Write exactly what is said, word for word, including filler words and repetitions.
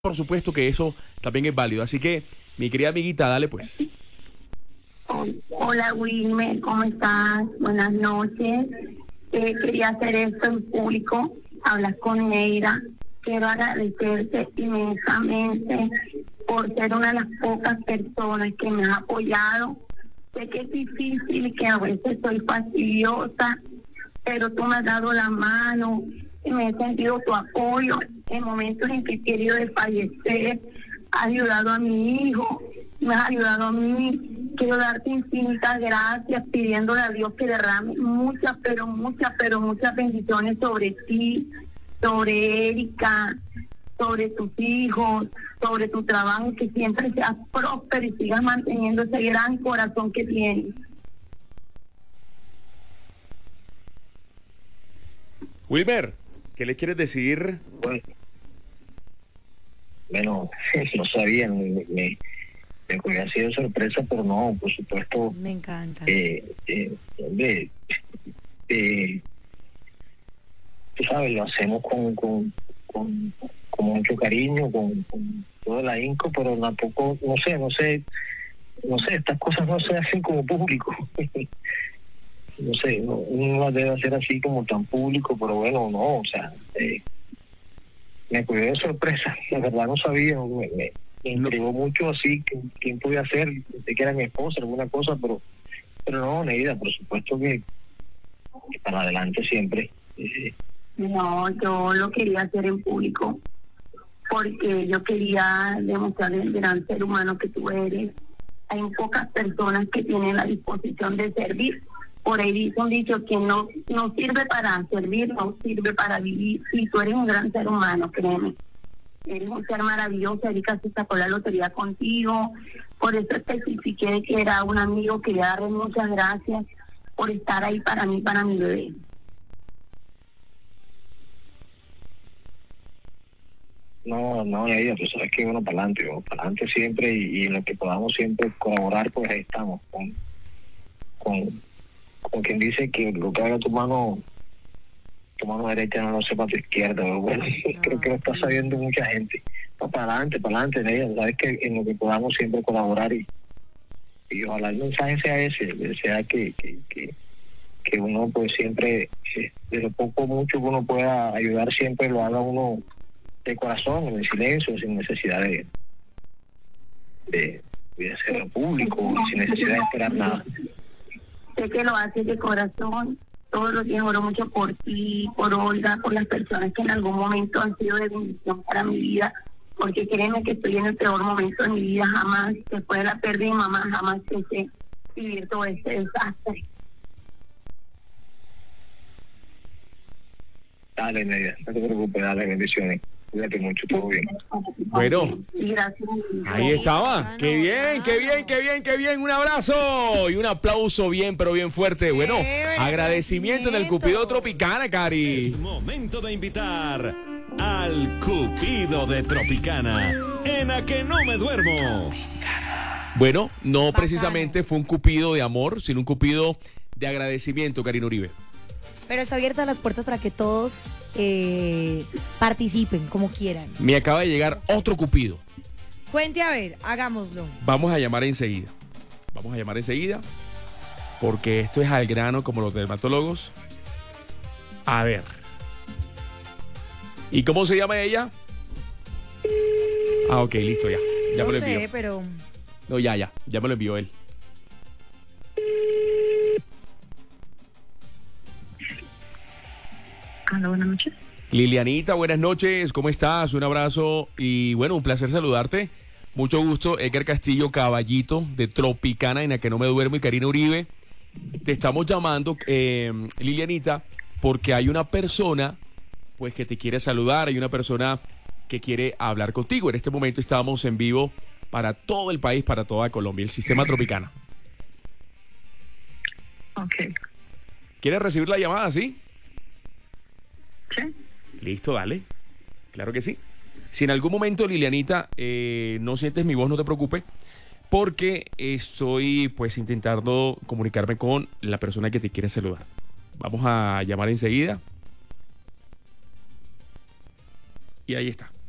por supuesto que eso también es válido. Así que, mi querida amiguita, dale pues. Hola Wilmer, ¿cómo estás? Buenas noches. Eh, quería hacer esto en público, hablar con Neira. Quiero agradecerte inmensamente por ser una de las pocas personas que me ha apoyado. Sé que es difícil y que a veces soy fastidiosa, pero tú me has dado la mano y me he sentido tu apoyo en momentos en que he querido desfallecer. Has ayudado a mi hijo, me has ayudado a mí. Quiero darte infinitas gracias, pidiéndole a Dios que derrame muchas, pero muchas, pero muchas bendiciones sobre ti, sobre Erika, sobre tus hijos, sobre tu trabajo, que siempre seas próspero y sigas manteniendo ese gran corazón que tienes. Wilmer, ¿qué le quieres decir? Bueno, bueno no sabía, me, me, me hubiera sido sorpresa, pero no, por supuesto. Me encanta. Eh, eh, eh, eh, tú sabes, lo hacemos con, con, con, con mucho cariño, con, con todo el ahínco, pero tampoco, no sé, no sé, no sé, estas cosas no se hacen como público. No sé, no, uno las debe hacer así como tan público, pero bueno, no, o sea, eh, me cogió de sorpresa, la verdad no sabía, me, me, me intrigó mucho así, que, quién podía ser, pensé que era mi esposa, alguna cosa, pero pero no, Neida, por supuesto que, que para adelante siempre. Eh, No, yo lo quería hacer en público porque yo quería demostrar el gran ser humano que tú eres. Hay pocas personas que tienen la disposición de servir. Por ahí dice un dicho que no, no sirve para servir, no sirve para vivir. Y tú eres un gran ser humano, créeme. Eres un ser maravilloso. Erika se sacó la lotería contigo. Por eso especifiqué que era un amigo. Quería darle muchas gracias por estar ahí para mí, para mi bebé. no, no, Neida, pues sabes que bueno, para adelante, vamos para adelante siempre y, y en lo que podamos siempre colaborar, pues ahí estamos, con, con, con quien dice que lo que haga tu mano, tu mano derecha no lo sepa tu izquierda, pero bueno, no, creo que lo está sabiendo mucha gente. No, para adelante, para adelante, Neida, sabes que en lo que podamos siempre colaborar y, y ojalá el mensaje sea ese, sea que, que, que, que uno pues siempre, eh, de lo poco o mucho que uno pueda ayudar, siempre lo haga uno de corazón, en el silencio, sin necesidad de, de, de hacerlo público, sin necesidad de esperar nada. Sé que lo haces de corazón. Todos los días oro mucho por ti, por Olga, por las personas que en algún momento han sido de bendición para mi vida, porque créeme que estoy en el peor momento de mi vida. Jamás, después de la pérdida de mi mamá, jamás pensé vivir todo este desastre. Dale, Neida, no te preocupes, dale, bendiciones. Cuídate mucho, todo bien. Bueno, gracias. Ahí estaba. Qué bien, qué bien, qué bien, qué bien. Un abrazo y un aplauso bien, pero bien fuerte. Bueno, agradecimiento en el Cupido Tropicana, Cari. Es momento de invitar al Cupido de Tropicana, en A Que No Me Duermo. Bueno, no precisamente fue un cupido de amor, sino un cupido de agradecimiento, Karina Uribe. Pero está abierta las puertas para que todos eh, participen como quieran. Me acaba de llegar otro cupido. Cuente a ver, hagámoslo. Vamos a llamar enseguida. Vamos a llamar enseguida. Porque esto es al grano como los dermatólogos. A ver. ¿Y cómo se llama ella? Ah, ok, listo, ya. Ya no me lo sé, envió. pero... No, ya, ya. Ya me lo envió él. Hola, buenas noches. Lilianita, buenas noches. ¿Cómo estás? Un abrazo y bueno, un placer saludarte. Mucho gusto. Edgar Castillo, caballito de Tropicana, en la que no me duermo, y Karina Uribe. Te estamos llamando, eh, Lilianita, porque hay una persona pues que te quiere saludar. Hay una persona que quiere hablar contigo. En este momento estamos en vivo para todo el país, para toda Colombia, el sistema Tropicana. Ok. ¿Quieres recibir la llamada, sí? Sí. Listo, dale. Claro que sí. Si en algún momento, Lilianita, eh, no sientes mi voz, no te preocupes, porque estoy pues intentando comunicarme con la persona que te quiere saludar. Vamos a llamar enseguida. Y ahí está.